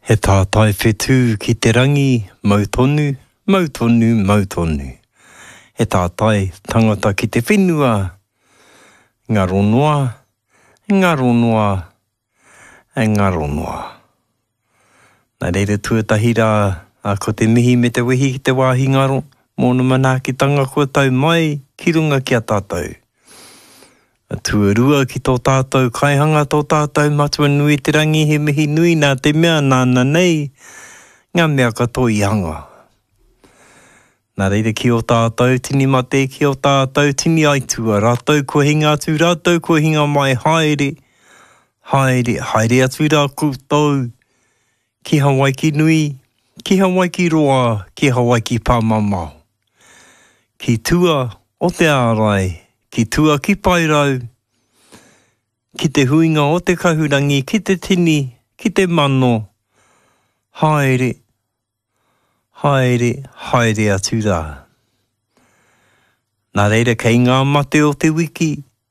He tātai whetū ki te rangi, mautonu, mautonu, mautonu. He tātai tangata ki te whenua, ngaro noa, ngaro noa, ngaro noa. Nā reira tuatahi rā, ko te mihi me te wehi ki te wāhi ngaro, mōna manaakitanga kua tau mai, ki runga ki a tātou. Tuarua ki tō tātou kaihanga tō tātou matua nui te rangi he mihi nui nā te mea nāna nei, ngā mea katoa i hanga. Nā reira ki o tātou tini mate, ki o tātou tini aitua, rātou kua hinga atu, rātou kua hinga mai haere, haere, haere atu rā koutou, ki Hawaii ki nui, ki Hawaii ki roa, ki Hawaii ki pāmamau. Ki tua o te ārai, ki tua ki pairau, ki te huinga o te kahurangi, ki te tini, ki te mano, haere, haere, haere atu rā. Nā reira kei ngā mate o te wiki,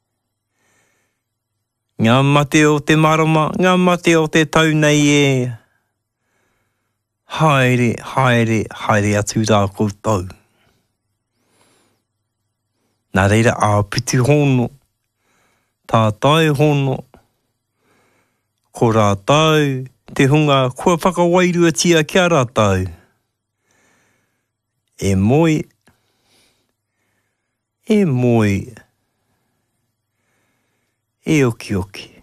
ngā mate o te marama, ngā mate o te taunei e, haere, haere, haere atu rā koutou. Nā reira āputi hono, tātai hono, ko rātau, te hunga kua whakawairua tia kia rātau. E moi, e moi, e oki oki.